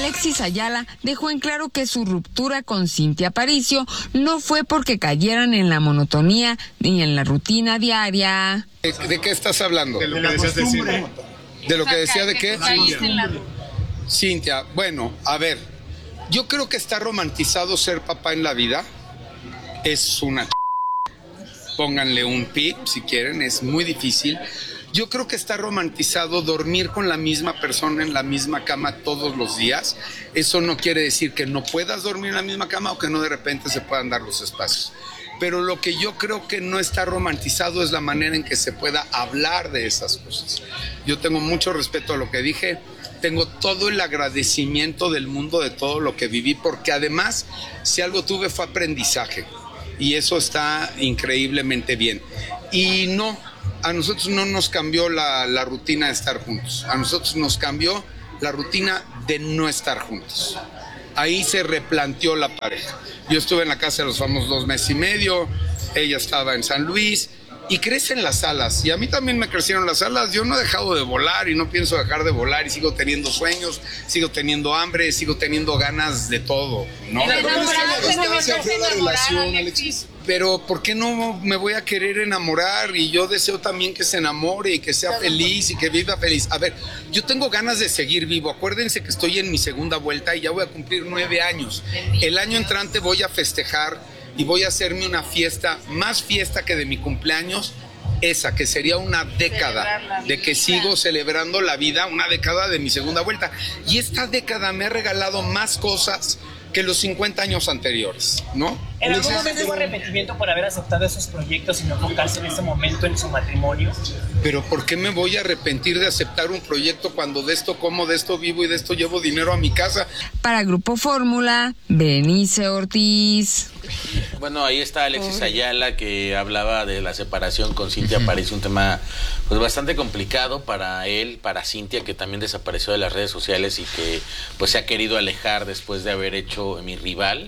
Alexis Ayala dejó en claro que su ruptura con Cintia Aparicio no fue porque cayeran en la monotonía ni en la rutina diaria. ¿De qué estás hablando? De lo que decías de Cintia. ¿De lo que decía de qué? Cintia, bueno, a ver, yo creo que está romantizado ser papá en la vida. Es una... Pónganle un pi si quieren, es muy difícil. Yo creo que está romantizado dormir con la misma persona en la misma cama todos los días. Eso no quiere decir que no puedas dormir en la misma cama o que no de repente se puedan dar los espacios. Pero lo que yo creo que no está romantizado es la manera en que se pueda hablar de esas cosas. Yo tengo mucho respeto a lo que dije, tengo todo el agradecimiento del mundo de todo lo que viví, porque además, si algo tuve fue aprendizaje. Y eso está increíblemente bien. Y no, a nosotros no nos cambió la rutina de estar juntos. A nosotros nos cambió la rutina de no estar juntos. Ahí se replanteó la pareja. Yo estuve en la casa de los famosos 2 meses y medio, ella estaba en San Luis, y crecen las alas, y a mí también me crecieron las alas. Yo no he dejado de volar y no pienso dejar de volar, y sigo teniendo sueños, sigo teniendo hambre, sigo teniendo ganas de todo, ¿no? Pero ¿por qué no me voy a querer enamorar? Y yo deseo también que se enamore y que sea feliz y que viva feliz. A ver, yo tengo ganas de seguir vivo. Acuérdense que estoy en mi segunda vuelta y ya voy a cumplir 9 años. El año entrante voy a festejar y voy a hacerme una fiesta, más fiesta que de mi cumpleaños, esa que sería una década de que sigo celebrando la vida, una década de mi segunda vuelta. Y esta década me ha regalado más cosas que los 50 años anteriores, ¿no? ¿En algún momento hubo arrepentimiento por haber aceptado esos proyectos y no enfocarse en ese momento en su matrimonio? Pero ¿por qué me voy a arrepentir de aceptar un proyecto cuando de esto como, de esto vivo y de esto llevo dinero a mi casa? Para Grupo Fórmula, Benice Ortiz. Bueno, ahí está Alexis Ayala, que hablaba de la separación con Cintia Aparicio, un tema pues bastante complicado para él, para Cintia, que también desapareció de las redes sociales y que pues se ha querido alejar después de haber hecho Mi Rival.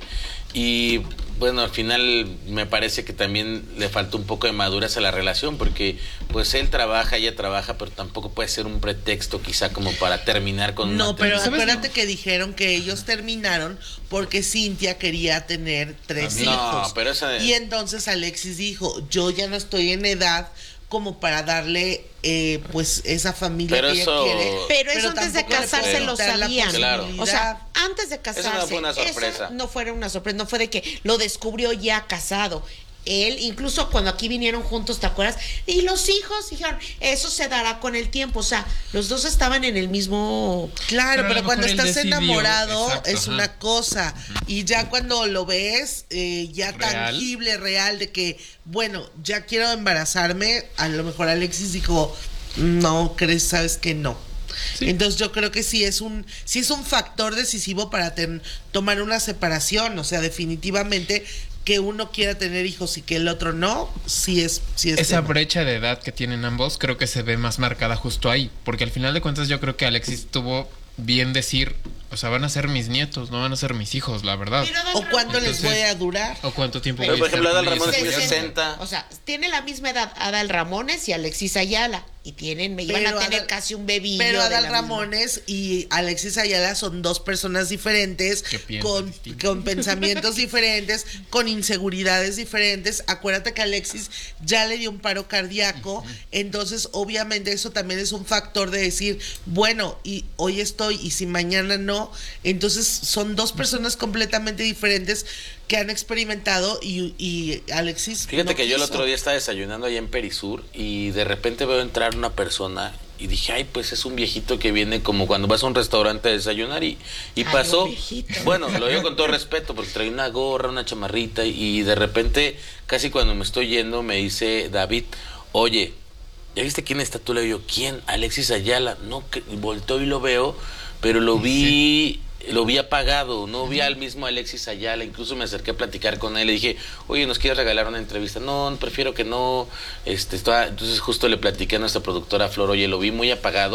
Y bueno, al final me parece que también le faltó un poco de madurez a la relación, porque pues él trabaja, ella trabaja, pero tampoco puede ser un pretexto quizá como para terminar con No, pero acuérdate que dijeron que ellos terminaron porque Cintia quería tener 3 hijos. No, pero Y entonces Alexis dijo, yo ya no estoy en edad como para darle pues esa familia pero que eso... ella quiere. Pero eso antes de casarse lo sabían. Claro. O sea, antes de casarse. Eso no fue una sorpresa. Eso no fue una sorpresa, no fue de que lo descubrió ya casado. Él, incluso cuando aquí vinieron juntos, ¿te acuerdas? Y los hijos dijeron, eso se dará con el tiempo. O sea, los dos estaban en el mismo... Claro, pero cuando estás enamorado es ajá, una cosa. Y ya cuando lo ves, ya real, tangible, real, de que, bueno, ya quiero embarazarme, a lo mejor Alexis dijo, no, crees, sabes que no. Sí. Entonces yo creo que sí es un factor decisivo para tomar una separación. O sea, definitivamente que uno quiera tener hijos y que el otro no, sí es esa brecha de edad que tienen ambos creo que se ve más marcada justo ahí, porque al final de cuentas yo creo que Alexis tuvo bien decir, o sea, van a ser mis nietos, no van a ser mis hijos, la verdad. O cuánto les voy a durar. O cuánto tiempo pero, voy a estar. Por ejemplo, Adal con Ramones ellos. tiene 60. O sea, tiene la misma edad Adal Ramones y Alexis Ayala. Y van a tener casi un bebillo. Pero Adal Ramones y Alexis Ayala son 2 personas diferentes, con pensamientos diferentes, con inseguridades diferentes. Acuérdate que Alexis ya le dio un paro cardíaco, entonces obviamente eso también es un factor de decir, bueno, y hoy estoy y si mañana no. Entonces son 2 personas completamente diferentes que han experimentado y Alexis Fíjate no que yo el quiso. otro día estaba desayunando allá en Perisur y de repente veo entrar una persona y dije, ay, pues es un viejito que viene como cuando vas a un restaurante a desayunar y pasó, bueno, lo digo con todo respeto porque trae una gorra, una chamarrita y de repente casi cuando me estoy yendo me dice David, oye, ¿ya viste quién está tú? Le digo, ¿quién? Alexis Ayala. No, que volteo y lo veo, pero lo vi apagado, no vi al mismo Alexis Ayala, incluso me acerqué a platicar con él, le dije, oye, ¿nos quieres regalar una entrevista? No, prefiero que no, entonces justo le platiqué a nuestra productora Flor, oye, lo vi muy apagado,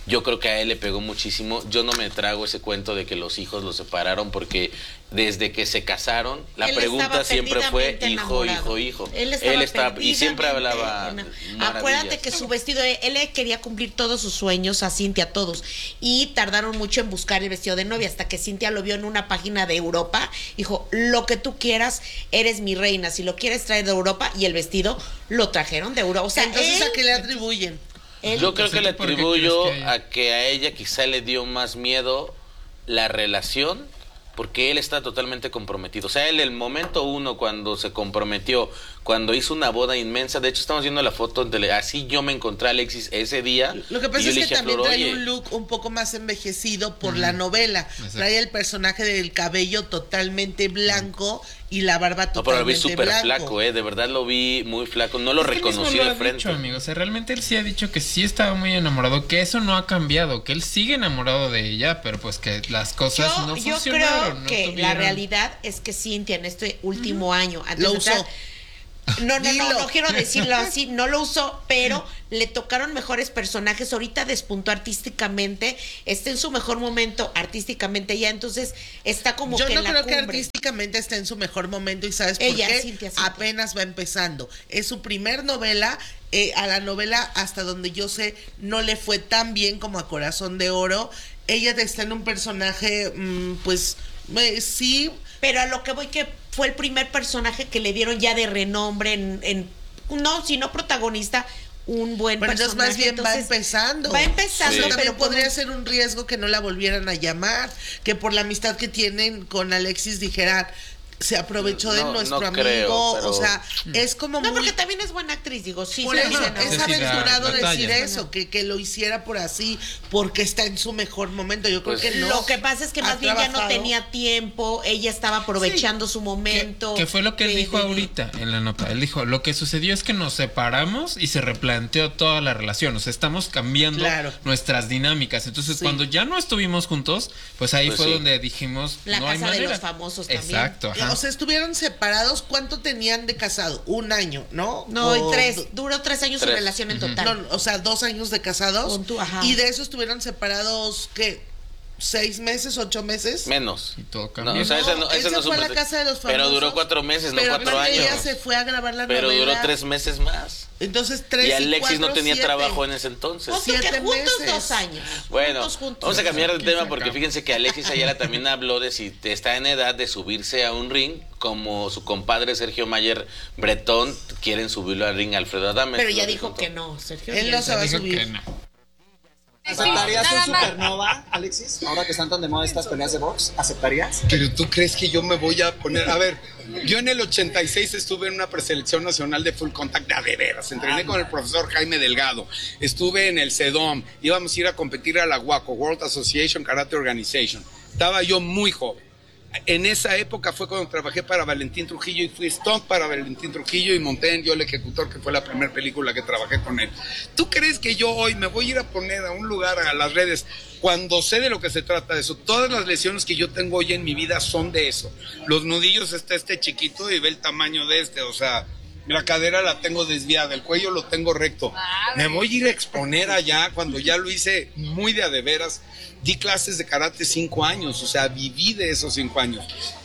Yo creo que a él le pegó muchísimo. Yo no me trago ese cuento de que los hijos los separaron porque desde que se casaron, la pregunta siempre fue hijo. Él estaba y siempre hablaba. Acuérdate que su vestido, él le quería cumplir todos sus sueños a Cintia, todos. Y tardaron mucho en buscar el vestido de novia hasta que Cintia lo vio en una página de Europa. Dijo, lo que tú quieras, eres mi reina. Si lo quieres traer de Europa, y el vestido lo trajeron de Europa. O sea, entonces, ¿a qué le atribuyen? Yo creo que le atribuyo a que a ella quizá le dio más miedo la relación, porque él está totalmente comprometido. O sea, él el momento uno cuando se comprometió, cuando hizo una boda inmensa, de hecho estamos viendo la foto, así yo me encontré a Alexis ese día. Lo que pasa es que también trae un look un poco más envejecido por la novela. Exacto. Trae el personaje del cabello totalmente blanco y la barba totalmente blanca. No, pero lo vi súper flaco, de verdad lo vi muy flaco, no lo reconocí de frente. Dicho, amigo. O sea, realmente él sí ha dicho que sí estaba muy enamorado, que eso no ha cambiado, que él sigue enamorado de ella, pero pues que las cosas no funcionaron. Yo creo que la realidad es que Cintia en este último año, antes lo de usó. No quiero decirlo así, no lo usó, pero le tocaron mejores personajes. Ahorita despuntó artísticamente, está en su mejor momento artísticamente ya, entonces está como yo que no en la creo cumbre. Que artísticamente esté en su mejor momento, y ¿sabes por qué? Cintia. Apenas va empezando. Es su primer novela. A la novela, hasta donde yo sé, no le fue tan bien como a Corazón de Oro. Ella está en un personaje, sí. Pero a lo que voy, que fue el primer personaje que le dieron ya de renombre si no protagonista, un buen personaje. Pero más bien entonces, va empezando, sí. Pero podría ser un riesgo que no la volvieran a llamar, que por la amistad que tienen con Alexis dijeran, se aprovechó de nuestro amigo, creo, pero... o sea, es como muy... porque también es buena actriz, digo, sí. Por eso, es aventurado decir eso, que lo hiciera por así, porque está en su mejor momento. Yo creo que no. Lo que pasa es que más bien ya no tenía tiempo, ella estaba aprovechando su momento. Que fue lo que él dijo ahorita en la nota. Él dijo, lo que sucedió es que nos separamos y se replanteó toda la relación. O sea, estamos cambiando nuestras dinámicas. Entonces, cuando ya no estuvimos juntos, pues ahí fue donde dijimos, la no casa hay manera. de los famosos también. Exacto, ajá. O sea, estuvieron separados. ¿Cuánto tenían de casado? 1 año, ¿no? No, duró 3 años su relación en total. No, o sea, 2 años de casados. Y de eso estuvieron separados, ¿qué? 6 meses, 8 meses. Menos. Y todo cambió. No, o sea, ese no fue la casa de los famosos. Pero duró 4 meses, no 4 años. Ella se fue a grabar la novela. Pero duró 3 meses más. Entonces 3 y Alexis 4, no tenía 7. trabajo en ese entonces. 7 juntos 2 años. Bueno, juntos. Vamos a cambiar de tema porque fíjense que Alexis Ayala también habló de si está en edad de subirse a un ring, como su compadre Sergio Mayer Bretón quieren subirlo al ring Alfredo Adame. Pero ya dijo que no, Sergio. Él no se va a subir. ¿Aceptarías un supernova, Alexis? Ahora que están tan de moda estas peleas de box, ¿aceptarías? Pero tú crees que yo me voy a poner... A ver, yo en el 86 estuve en una preselección nacional de full contact de veras. Entrené con el profesor Jaime Delgado. Estuve en el CEDOM. Íbamos a ir a competir a la WACO, World Association Karate Organization. Estaba yo muy joven. En esa época fue cuando trabajé para Valentín Trujillo y fui stunt para Valentín Trujillo y monté en Yo el Ejecutor, que fue la primera película que trabajé con él. ¿Tú crees que yo hoy me voy a ir a poner a un lugar a las redes cuando sé de lo que se trata de eso? Todas las lesiones que yo tengo hoy en mi vida son de eso. Los nudillos está chiquito y ve el tamaño de o sea... La cadera la tengo desviada, el cuello lo tengo recto. Me voy a ir a exponer allá cuando ya lo hice muy de a de veras. Di clases de karate 5 años, o sea, viví de esos 5 años.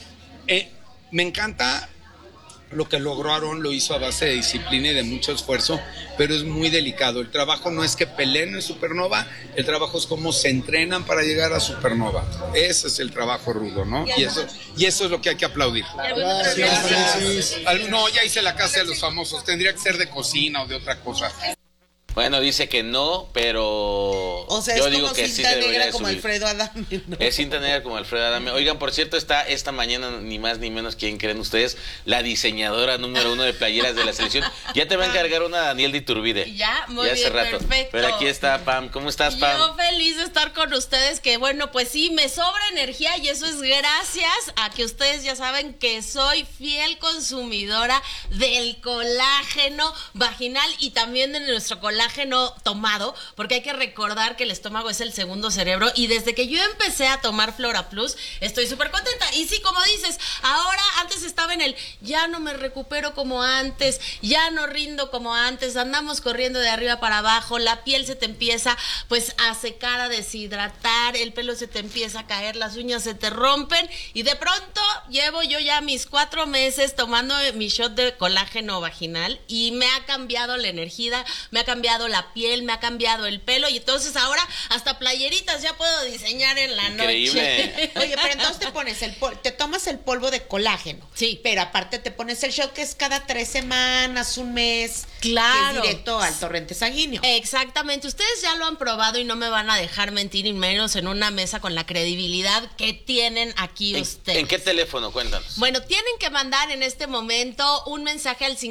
Me encanta lo que logró Aarón, lo hizo a base de disciplina y de mucho esfuerzo, pero es muy delicado. El trabajo no es que peleen en Supernova, el trabajo es cómo se entrenan para llegar a Supernova. Ese es el trabajo rudo, ¿no? Y eso es lo que hay que aplaudir. Gracias. No, ya hice la casa de los famosos, tendría que ser de cocina o de otra cosa. Bueno, dice que no, pero o sea, yo es digo como que cinta sí se debería negra como subir. Alfredo Adame, ¿no? Es cinta negra como Alfredo Adame. Oigan, por cierto, está esta mañana, ni más ni menos, ¿quién creen ustedes? La diseñadora número 1 de playeras de la selección. Ya te va a encargar una Daniel de Iturbide. Ya, muy ya hace bien, rato. perfecto. Pero aquí está Pam. ¿Cómo estás, Pam? Yo feliz de estar con ustedes, que bueno, pues sí, me sobra energía y eso es gracias a que ustedes ya saben que soy fiel consumidora del colágeno vaginal y también de nuestro colágeno colágeno tomado, porque hay que recordar que el estómago es el segundo cerebro, y desde que yo empecé a tomar Flora Plus, estoy súper contenta. Y sí, como dices, ahora antes estaba en el ya no me recupero como antes, ya no rindo como antes, andamos corriendo de arriba para abajo, la piel se te empieza pues a secar, a deshidratar, el pelo se te empieza a caer, las uñas se te rompen, y de pronto llevo yo ya mis 4 meses tomando mi shot de colágeno vaginal y me ha cambiado la energía, me ha cambiado la piel, me ha cambiado el pelo, y entonces ahora hasta playeritas ya puedo diseñar en la Increíble. noche. Oye, pero entonces te tomas el polvo de colágeno. Sí. Pero aparte te pones el shot que es cada 3 semanas, un mes. Claro. Que es directo al torrente sanguíneo. Exactamente. Ustedes ya lo han probado y no me van a dejar mentir, y menos en una mesa con la credibilidad que tienen aquí ustedes. ¿En qué teléfono? Cuéntanos. Bueno, tienen que mandar en este momento un mensaje al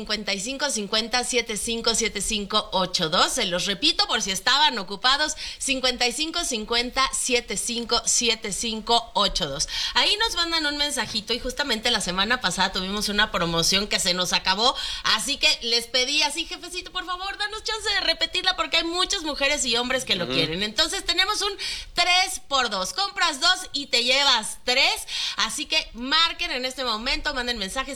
5550-757582. Se los repito por si estaban ocupados, 5550-757582. Ahí nos mandan un mensajito, y justamente la semana pasada tuvimos una promoción que se nos acabó, así que les pedí así, jefecito, por favor, danos chance de repetirla porque hay muchas mujeres y hombres que lo quieren. Entonces tenemos un 3x2, compras 2 y te llevas 3, así que marquen en este momento, manden mensaje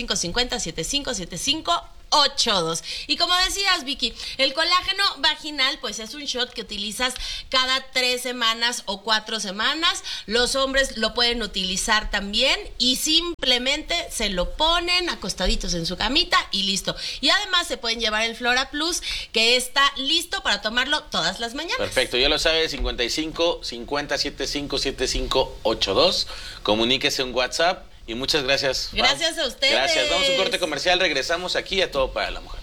5550-757582. Y como decías, Vicky, el colágeno vaginal pues es un shot que utilizas cada 3 semanas o 4 semanas. Los hombres lo pueden utilizar también, y simplemente se lo ponen acostaditos en su camita y listo. Y además se pueden llevar el Flora Plus, que está listo para tomarlo todas las mañanas. Perfecto, ya lo sabe, 5550-757582. Comuníquese en WhatsApp. Y muchas gracias. Gracias a ustedes. Gracias. Vamos a un corte comercial. Regresamos aquí a Todo para la Mujer.